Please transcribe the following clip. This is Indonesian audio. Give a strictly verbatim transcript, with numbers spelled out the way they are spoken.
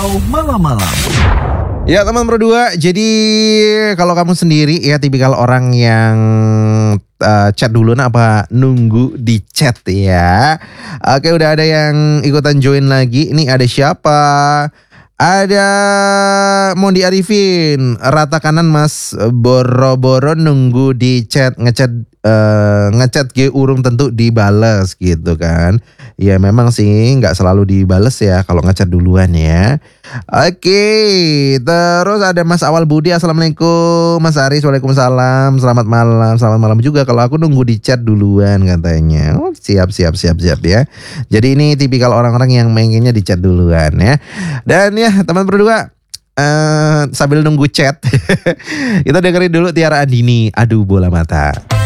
Malam-malam. Ya teman berdua, jadi kalau kamu sendiri ya tipikal orang yang uh, chat dulu nah apa nunggu di chat ya. Oke, udah ada yang ikutan join lagi. Ini ada siapa? Ada Mondi Arifin, rata kanan mas, boro-boro nunggu di chat, ngechat uh, ngechat ge urung tentu dibales gitu kan. Ya memang sih nggak selalu dibales ya kalau ngechat duluan ya. Oke, terus ada Mas Awal Budi, assalamualaikum. Mas Aris, waalaikumsalam. Selamat malam, selamat malam juga. Kalau aku nunggu di chat duluan katanya. Oh, siap, siap, siap, siap ya. Jadi ini tipikal orang-orang yang pengennya di chat duluan ya. Dan ya teman berdua, uh, sambil nunggu chat, kita dengerin dulu Tiara Andini, Aduh Bola Mata.